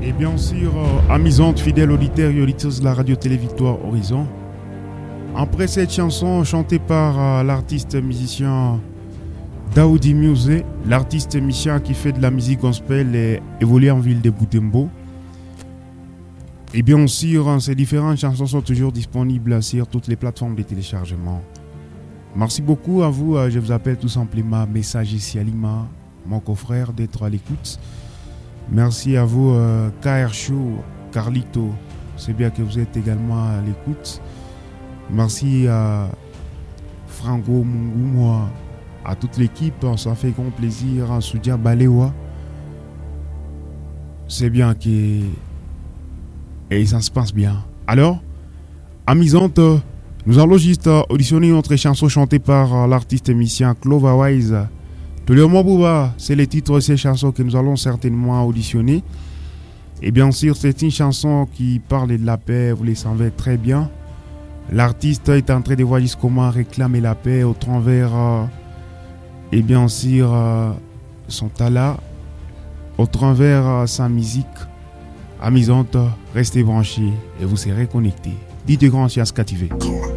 Et bien sûr, amusante, fidèle auditeur et auditrice de la radio-télé Victoire Horizon. Après cette chanson chantée par l'artiste musicien Daoudi Musée, l'artiste musicien qui fait de la musique gospel et évolue en ville de Butembo. Et bien sûr, ces différentes chansons sont toujours disponibles sur toutes les plateformes de téléchargement. Merci beaucoup à vous, je vous appelle tout simplement Messager Sialima, mon confrère, d'être à l'écoute. Merci à vous, KR Show, Carlito, c'est bien que vous êtes également à l'écoute. Merci à Franco Mungumoa, à toute l'équipe, ça fait grand plaisir. À Soudia Balewa, c'est bien que et ça se passe bien. Alors, amusante, nous allons juste auditionner notre chanson chantée par l'artiste musicien Clover Wise. Tolio Bouba, c'est le titre de ces chansons que nous allons certainement auditionner. Et bien sûr, c'est une chanson qui parle de la paix, vous le savez très bien. L'artiste est en train de voir juste comment réclamer la paix au travers, et bien sûr, son talent, au travers sa musique. Amusante, restez branchés et vous serez connectés. Dites grand, chez Ascativé.